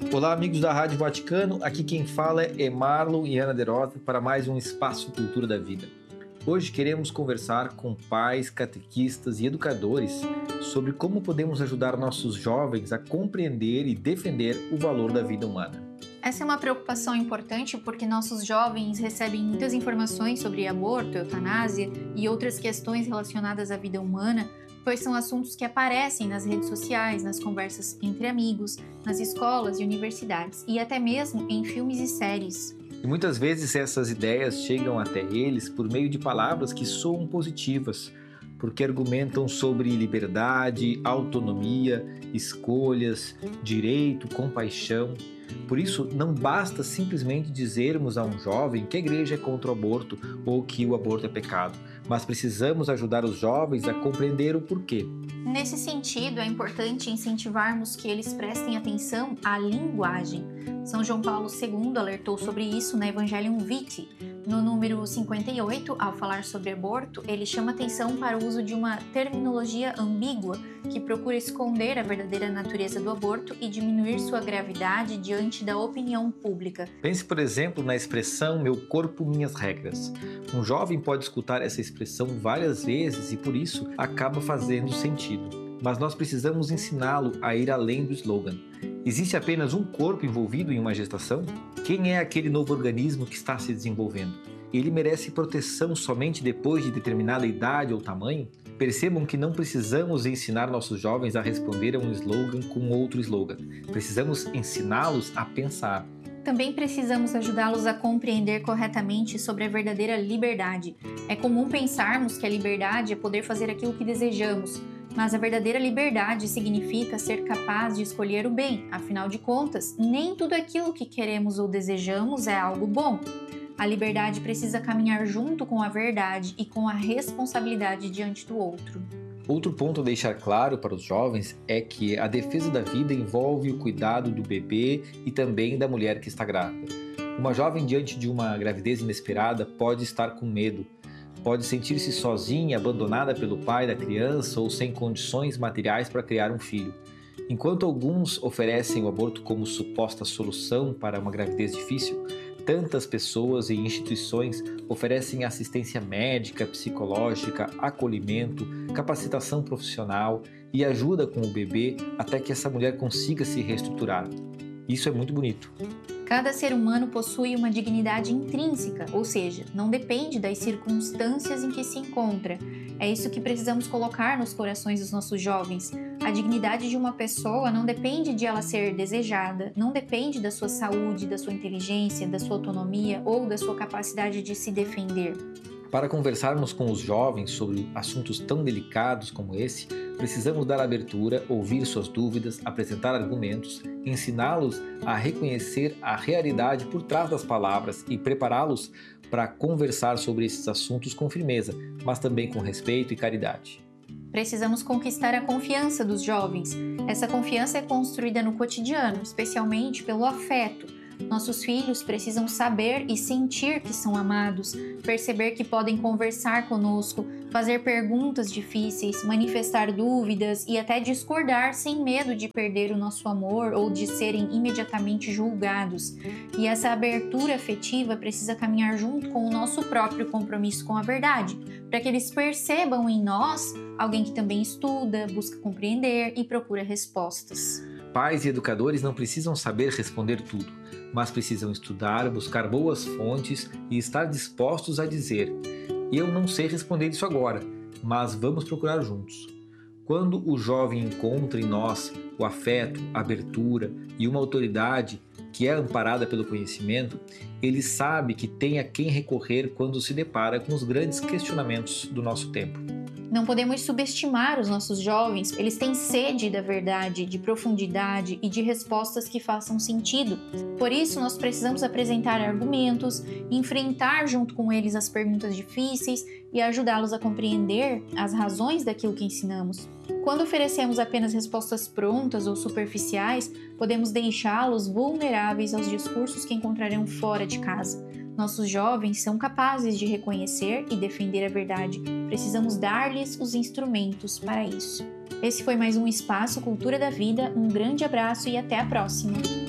Olá, amigos da Rádio Vaticano. Aqui quem fala é Marlon e Ana De Rosa para mais um Espaço Cultura da Vida. Hoje queremos conversar com pais, catequistas e educadores sobre como podemos ajudar nossos jovens a compreender e defender o valor da vida humana. Essa é uma preocupação importante porque nossos jovens recebem muitas informações sobre aborto, eutanásia e outras questões relacionadas à vida humana, pois são assuntos que aparecem nas redes sociais, nas conversas entre amigos, nas escolas e universidades e até mesmo em filmes e séries. E muitas vezes essas ideias chegam até eles por meio de palavras que soam positivas, porque argumentam sobre liberdade, autonomia, escolhas, direito, compaixão. Por isso, não basta simplesmente dizermos a um jovem que a igreja é contra o aborto ou que o aborto é pecado, mas precisamos ajudar os jovens a compreender o porquê. Nesse sentido, é importante incentivarmos que eles prestem atenção à linguagem. São João Paulo II alertou sobre isso na Evangelium Vitae. No número 58, ao falar sobre aborto, ele chama atenção para o uso de uma terminologia ambígua que procura esconder a verdadeira natureza do aborto e diminuir sua gravidade diante da opinião pública. Pense, por exemplo, na expressão "meu corpo, minhas regras". Um jovem pode escutar essa expressão várias vezes e, por isso, acaba fazendo sentido. Mas nós precisamos ensiná-lo a ir além do slogan. Existe apenas um corpo envolvido em uma gestação? Quem é aquele novo organismo que está se desenvolvendo? Ele merece proteção somente depois de determinada idade ou tamanho? Percebam que não precisamos ensinar nossos jovens a responder a um slogan com outro slogan. Precisamos ensiná-los a pensar. Também precisamos ajudá-los a compreender corretamente sobre a verdadeira liberdade. É comum pensarmos que a liberdade é poder fazer aquilo que desejamos, mas a verdadeira liberdade significa ser capaz de escolher o bem. Afinal de contas, nem tudo aquilo que queremos ou desejamos é algo bom. A liberdade precisa caminhar junto com a verdade e com a responsabilidade diante do outro. Outro ponto a deixar claro para os jovens é que a defesa da vida envolve o cuidado do bebê e também da mulher que está grávida. Uma jovem diante de uma gravidez inesperada pode estar com medo, pode sentir-se sozinha, abandonada pelo pai da criança ou sem condições materiais para criar um filho. Enquanto alguns oferecem o aborto como suposta solução para uma gravidez difícil, tantas pessoas e instituições oferecem assistência médica, psicológica, acolhimento, capacitação profissional e ajuda com o bebê até que essa mulher consiga se reestruturar. Isso é muito bonito. Cada ser humano possui uma dignidade intrínseca, ou seja, não depende das circunstâncias em que se encontra. É isso que precisamos colocar nos corações dos nossos jovens. A dignidade de uma pessoa não depende de ela ser desejada, não depende da sua saúde, da sua inteligência, da sua autonomia ou da sua capacidade de se defender. Para conversarmos com os jovens sobre assuntos tão delicados como esse, precisamos dar abertura, ouvir suas dúvidas, apresentar argumentos, ensiná-los a reconhecer a realidade por trás das palavras e prepará-los para conversar sobre esses assuntos com firmeza, mas também com respeito e caridade. Precisamos conquistar a confiança dos jovens. Essa confiança é construída no cotidiano, especialmente pelo afeto. Nossos filhos precisam saber e sentir que são amados, perceber que podem conversar conosco, fazer perguntas difíceis, manifestar dúvidas e até discordar sem medo de perder o nosso amor ou de serem imediatamente julgados. E essa abertura afetiva precisa caminhar junto com o nosso próprio compromisso com a verdade, para que eles percebam em nós alguém que também estuda, busca compreender e procura respostas. Pais e educadores não precisam saber responder tudo, mas precisam estudar, buscar boas fontes e estar dispostos a dizer: eu não sei responder isso agora, mas vamos procurar juntos. Quando o jovem encontra em nós o afeto, a abertura e uma autoridade que é amparada pelo conhecimento, ele sabe que tem a quem recorrer quando se depara com os grandes questionamentos do nosso tempo. Não podemos subestimar os nossos jovens, eles têm sede da verdade, de profundidade e de respostas que façam sentido. Por isso, nós precisamos apresentar argumentos, enfrentar junto com eles as perguntas difíceis e ajudá-los a compreender as razões daquilo que ensinamos. Quando oferecemos apenas respostas prontas ou superficiais, podemos deixá-los vulneráveis aos discursos que encontrarão fora de casa. Nossos jovens são capazes de reconhecer e defender a verdade. Precisamos dar-lhes os instrumentos para isso. Esse foi mais um Espaço Cultura da Vida. Um grande abraço e até a próxima!